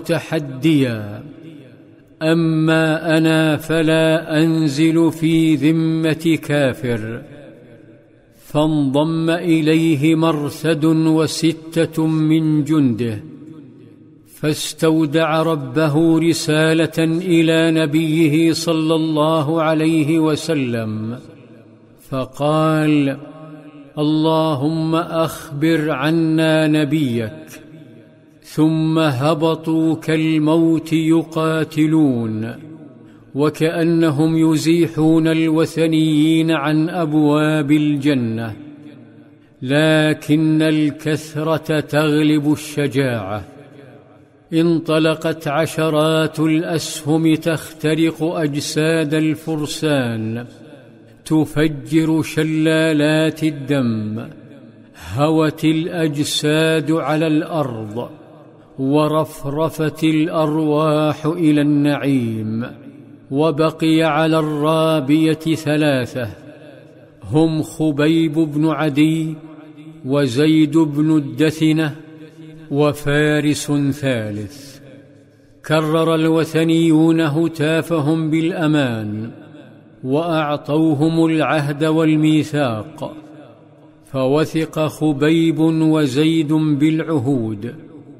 تحديا: أما أنا فلا أنزل في ذمة كافر. فانضم إليه مرثد و6 من جنده، فاستودع ربه رسالة إلى نبيه صلى الله عليه وسلم، فقال: اللهم أخبر عنا نبيك. ثم هبطوا كالموت يقاتلون، وكأنهم يزيحون الوثنيين عن أبواب الجنة، لكن الكثرة تغلب الشجاعة. انطلقت عشرات الأسهم تخترق أجساد الفرسان، تفجر شلالات الدم. هوت الأجساد على الأرض، ورفرفت الأرواح إلى النعيم. وبقي على الرابية 3، هم خبيب بن عدي، وزيد بن الدثنة، وفارس ثالث. كرر الوثنيون هتافهم بالأمان، وأعطوهم العهد والميثاق، فوثق خبيب وزيد بالعهود،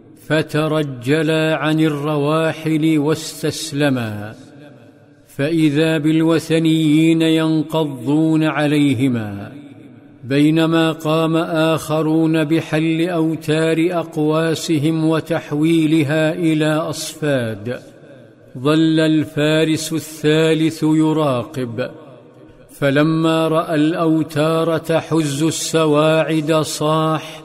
فترجلا عن الرواحل واستسلما. فإذا بالوثنيين ينقضون عليهما، بينما قام آخرون بحل أوتار أقواسهم وتحويلها إلى أصفاد. ظل الفارس الثالث يراقب، فلما رأى الأوتار تحز السواعد صاح: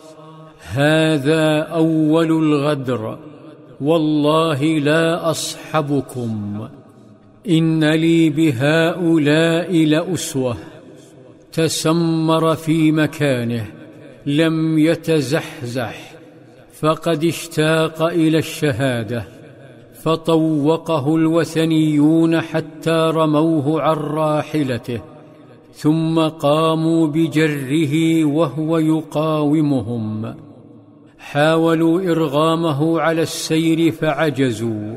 هذا أول الغدر، والله لا أصحبكم، إن لي بهؤلاء لأسوة. تسمر في مكانه، لم يتزحزح، فقد اشتاق إلى الشهادة. فطوقه الوثنيون حتى رموه عن راحلته، ثم قاموا بجره وهو يقاومهم. حاولوا إرغامه على السير فعجزوا،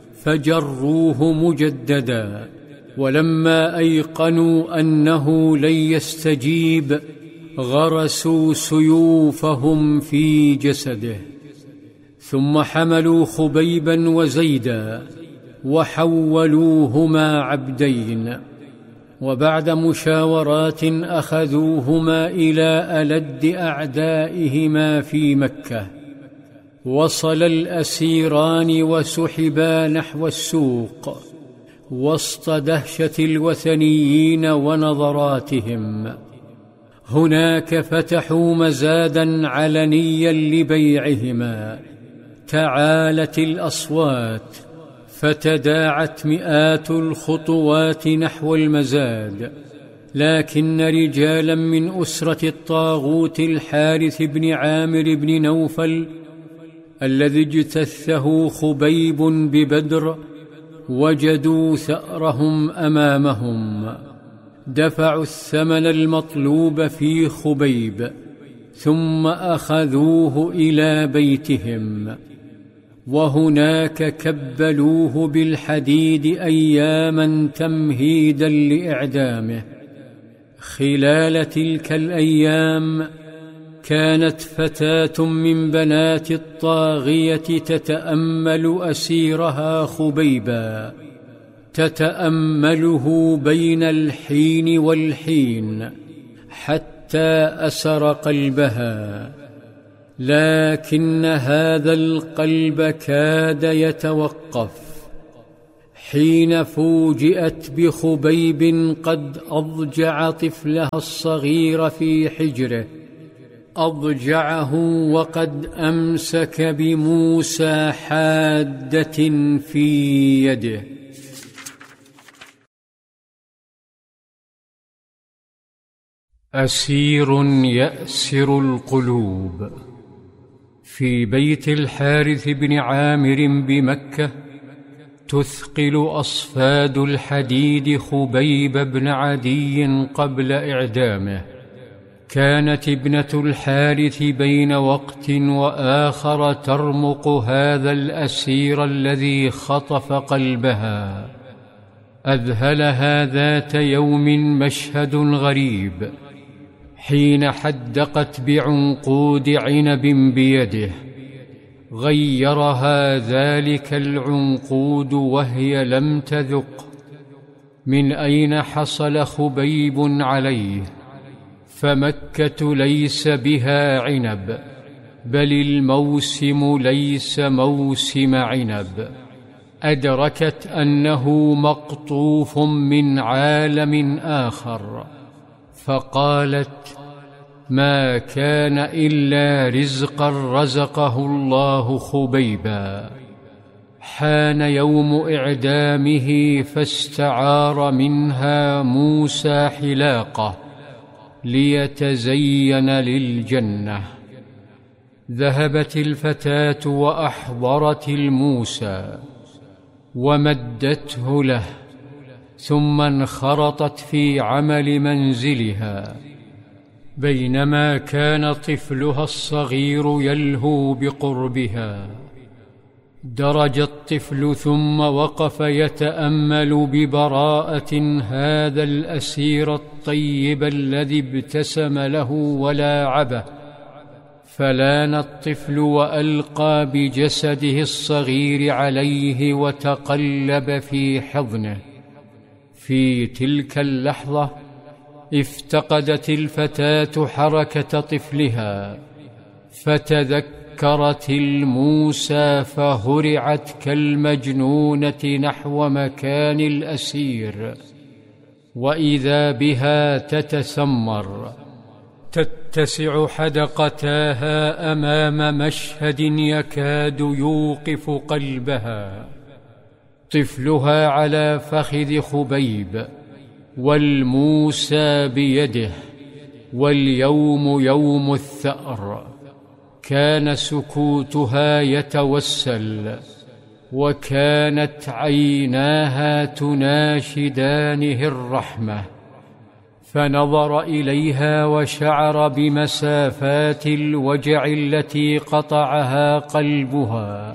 فجروه مجددا. ولما أيقنوا أنه لن يستجيب، غرسوا سيوفهم في جسده. ثم حملوا خبيبا وزيدا، وحولوهما عبدين. وبعد مشاورات أخذوهما إلى ألد أعدائهما في مكة. وصل الأسيران وسحبا نحو السوق، وسط دهشة الوثنيين ونظراتهم. هناك فتحوا مزادا علنيا لبيعهما. تعالت الأصوات، فتداعت مئات الخطوات نحو المزاد. لكن رجالا من أسرة الطاغوت الحارث بن عامر بن نوفل الذي اجتثه خبيب ببدر وجدوا ثأرهم أمامهم. دفعوا الثمن المطلوب في خبيب، ثم أخذوه إلى بيتهم، وهناك كبلوه بالحديد أياما تمهيدا لإعدامه. خلال تلك الأيام كانت فتاة من بنات الطاغية تتأمل أسيرها خبيبا، تتأمله بين الحين والحين حتى أسر قلبها. لكن هذا القلب كاد يتوقف حين فوجئت بخبيب قد أضجع طفلها الصغير في حجره. أضجعه وقد أمسك بموسى حادة في يده. أسير يأسر القلوب. في بيت الحارث بن عامر بمكة تثقل أصفاد الحديد خبيب بن عدي قبل إعدامه. كانت ابنة الحارث بين وقت وآخر ترمق هذا الأسير الذي خطف قلبها. أذهلها ذات يوم مشهد غريب حين حدقت بعنقود عنب بيده. غيرها ذلك العنقود وهي لم تذق من أين حصل خبيب عليه، فمكة ليس بها عنب، بل الموسم ليس موسم عنب. أدركت أنه مقطوف من عالم آخر، فقالت: ما كان إلا رزقا رزقه الله خبيبا. حان يوم إعدامه، فاستعار منها موسى حلاقة ليتزين للجنة. ذهبت الفتاة وأحضرت الموسى ومدته له، ثم انخرطت في عمل منزلها. بينما كان طفلها الصغير يلهو بقربها، درج الطفل ثم وقف يتأمل ببراءة هذا الأسير الطيب الذي ابتسم له ولاعبه. فلان الطفل وألقى بجسده الصغير عليه وتقلب في حضنه. في تلك اللحظة افتقدت الفتاة حركة طفلها، فتذكرت الموسى، فهرعت كالمجنونة نحو مكان الأسير، وإذا بها تتسمر تتسع حدقتاها أمام مشهد يكاد يوقف قلبها. طفلها على فخذ خبيب، والموسى بيده، واليوم يوم الثأر. كان سكوتها يتوسل، وكانت عيناها تناشدانه الرحمة. فنظر إليها وشعر بمسافات الوجع التي قطعها قلبها،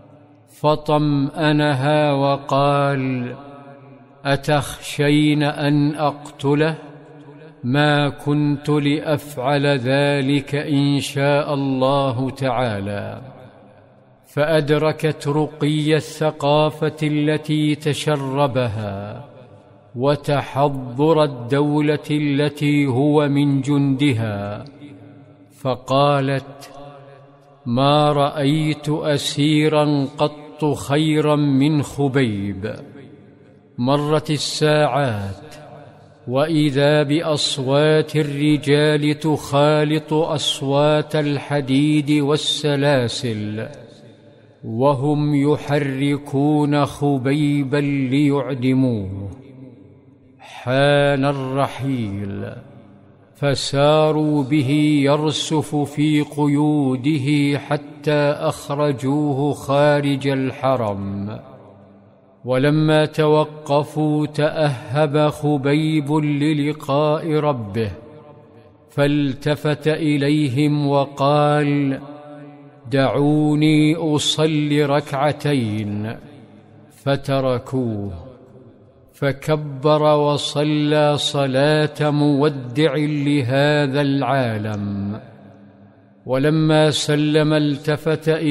فطمأنها وقال: أتخشين أن أقتله؟ ما كنت لأفعل ذلك إن شاء الله تعالى. فأدركت رقي الثقافة التي تشربها، وتحضر الدولة التي هو من جندها، فقالت: ما رأيت أسيرا قط خيرا من خبيب. مرت الساعات، وإذا بأصوات الرجال تخالط أصوات الحديد والسلاسل، وهم يحركون خبيبا ليعدموه. حان الرحيل، فساروا به يرسف في قيوده حتى أخرجوه خارج الحرم. ولما توقفوا تأهب خبيب للقاء ربه، فالتفت إليهم وقال: دعوني أصلي ركعتين. فتركوه، فكبر وصلى صلاة مودع لهذا العالم. ولما سلم التفت